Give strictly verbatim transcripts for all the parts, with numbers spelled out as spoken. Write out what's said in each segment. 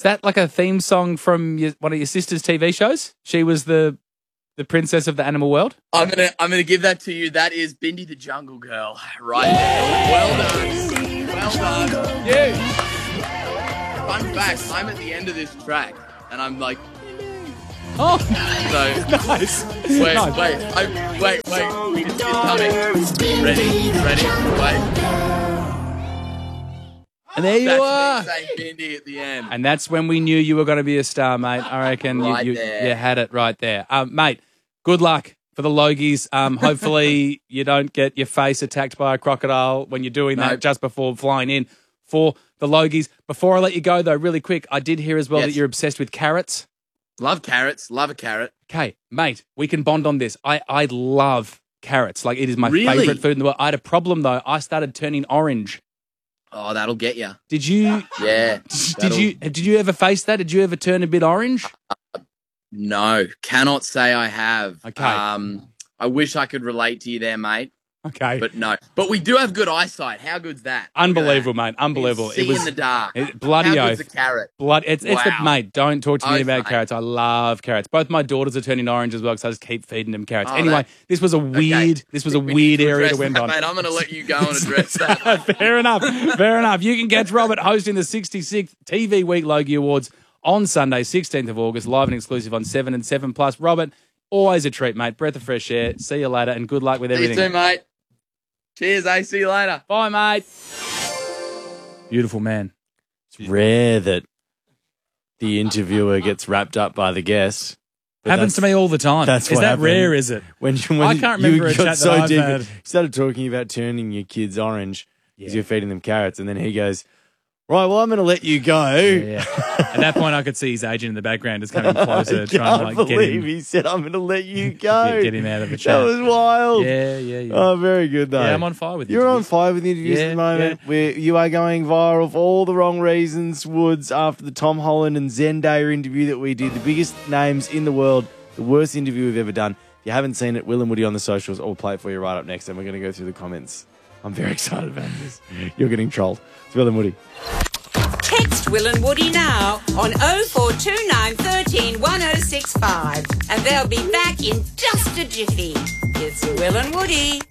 Is that like a theme song from your, one of your sister's T V shows? She was the the princess of the animal world? I'm gonna I'm gonna give that to you. That is Bindi the Jungle Girl right there. Well done. Well done. You. Fun fact, I'm at the end of this track and I'm like, Oh, so nice. wait, Nice. wait, I, wait, wait, it's, it's coming. Ready, ready, wait. And there you That's are. me saying Bindi at the end. And that's when we knew you were going to be a star, mate. I reckon Right you, you, there. you had it right there. Um, mate, good luck for the Logies. Um, hopefully you don't get your face attacked by a crocodile when you're doing that Nope. just before flying in for the Logies. Before I let you go, though, really quick, I did hear as well Yes. that you're obsessed with carrots. Love carrots. Love a carrot. Okay, mate, we can bond on this. I, I love carrots. Like, it is my Really? favourite food in the world. I had a problem, though. I started turning orange. Oh, that'll get you. Did you... Yeah. Did that'll- you did you ever face that? Did you ever turn a bit orange? No, cannot say I have. Okay. Um, I wish I could relate to you there, mate. Okay. But no. But we do have good eyesight. How good's that? Look at Unbelievable, that. mate. Unbelievable. See It was in the dark. it- bloody How oath. good's a carrot? Blood. It's it's the Wow. mate. Don't talk to me Oath, about mate. carrots. I love carrots. Both my daughters are turning orange as well because I just keep feeding them carrots. Oh, anyway, that- this was a weird. Okay. This was a We need weird to area address to end that, on. Mate, I'm going to let you go and address that. Fair enough. Fair enough. You can catch Robert hosting the sixty-sixth T V Week Logie Awards on Sunday, sixteenth of August, live and exclusive on seven and seven Plus. Robert, always a treat, mate. Breath of fresh air. See you later, and good luck with See you everything. too, mate. Cheers, eh? See you later. Bye, mate. Beautiful man. It's rare that the interviewer gets wrapped up by the guest. But Happens to me all the time. that's is what that happened. rare, is it? When, when I can't remember you a got chat so that I've deep, had. you started talking about turning your kids orange because you're feeding them carrots, and then he goes, right, well, I'm going to let you go. Yeah. At that point, I could see his agent in the background just coming closer, I trying to can't like get believe him, he said, I'm going to let you go. get, get him out of the That chat. was wild. Yeah, yeah, yeah. Oh, very good, though. yeah, I'm on fire with you. You're on fire with the interviews Yeah, at the moment. Where you are going viral for all the wrong reasons, Woods, after the Tom Holland and Zendaya interview that we did. The biggest names in the world, the worst interview we've ever done. If you haven't seen it, Will and Woody on the socials. I'll play it for you right up next, and we're going to go through the comments. I'm very excited about this. You're getting trolled. It's Will and Woody. Text Will and Woody now on oh four two nine, one three, one oh six five and they'll be back in just a jiffy. It's Will and Woody.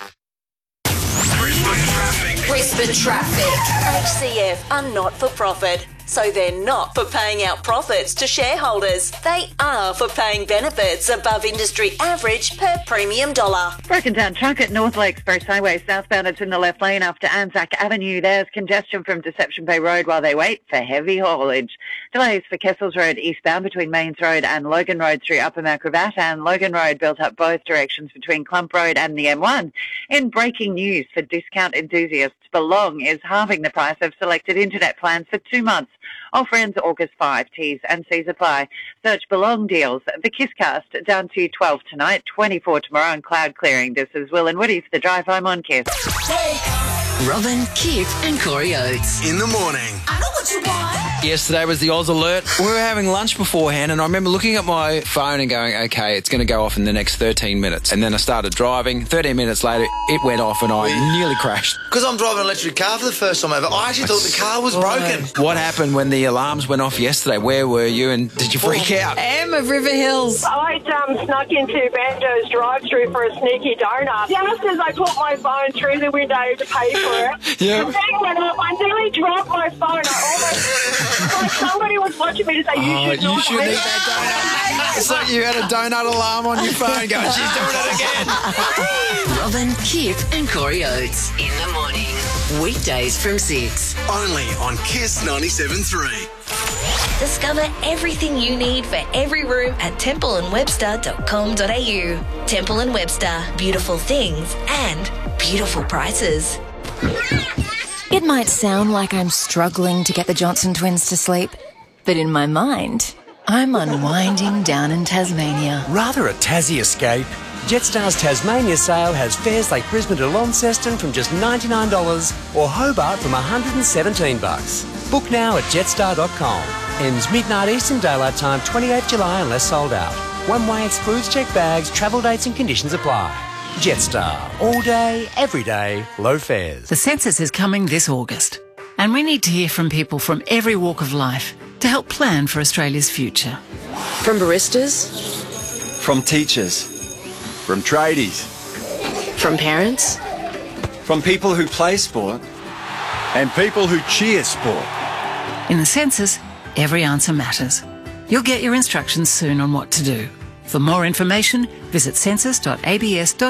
Brisbane Traffic. H C F are not for profit, so they're not for paying out profits to shareholders. They are for paying benefits above industry average per premium dollar. Broken down truck at North Lakes Express Highway southbound. It's in the left lane after Anzac Avenue. There's congestion from Deception Bay Road while they wait for heavy haulage. Delays for Kessels Road eastbound between Mains Road and Logan Road through Upper Macrobat, and Logan Road built up both directions between Clump Road and the M one. In breaking news for discount enthusiasts, Belong is halving the price of selected internet plans for two months. Offer ends August fifth. T's and C's apply. Search Belong deals. The Kisscast down to twelve tonight, twenty-four tomorrow on Cloud Clearing. This is Will and Woody for the Drive Home on Kiss. Robin, Kip and Corey Oates. In the morning. I know what you want. Yesterday was the Oz alert. We were having lunch beforehand, and I remember looking at my phone and going, okay, it's going to go off in the next thirteen minutes. And then I started driving. thirteen minutes later, it went off and I nearly crashed. Because I'm driving an electric car for the first time ever, I actually thought the car was broken. What happened when the alarms went off yesterday? Where were you, and did you freak out? Em of River Hills. I um, snuck into Banjo's drive-through for a sneaky donut. Just as I put my phone through the window to pay for it, Yeah. the thing went off. I nearly dropped my phone. I almost, like somebody was watching me to say, you Oh, should you not should eat eat that donut. It's like you had a donut alarm on your phone going, she's doing it again. Robin, Kip and Corey Oates. In the morning. Weekdays from six. Only on Kiss ninety-seven point three. Discover everything you need for every room at temple and webster dot com dot a u. Temple and Webster. Beautiful things and beautiful prices. It might sound like I'm struggling to get the Johnson twins to sleep, but in my mind, I'm unwinding down in Tasmania. Rather a Tassie escape? Jetstar's Tasmania sale has fares like Brisbane to Launceston from just ninety-nine dollars or Hobart from one hundred seventeen bucks. Book now at jetstar dot com. Ends midnight Eastern Daylight Time, twenty-eighth of July unless sold out. One way excludes checked bags, travel dates and conditions apply. Jetstar. All day, every day, low fares. The census is coming this August, and we need to hear from people from every walk of life. to help plan for Australia's future. From baristas, from teachers, from tradies, from parents, from people who play sport, and people who cheer sport. In the census, every answer matters. You'll get your instructions soon on what to do. For more information, visit census dot a b s dot